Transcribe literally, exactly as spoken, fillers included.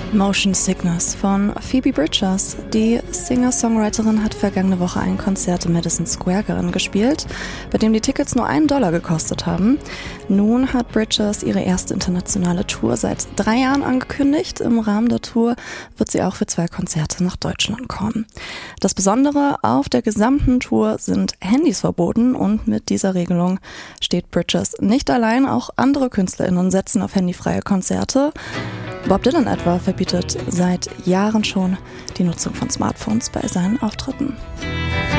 Motion Sickness von Phoebe Bridgers. Die Singer-Songwriterin hat vergangene Woche ein Konzert im Madison Square Garden gespielt, bei dem die Tickets nur einen Dollar gekostet haben. Nun hat Bridgers ihre erste internationale Tour seit drei Jahren angekündigt. Im Rahmen der Tour wird sie auch für zwei Konzerte nach Deutschland kommen. Das Besondere, auf der gesamten Tour sind Handys verboten und mit dieser Regelung steht Bridgers nicht allein. Auch andere KünstlerInnen setzen auf handyfreie Konzerte. Bob Dylan etwa verbietet seit Jahren schon die Nutzung von Smartphones bei seinen Auftritten.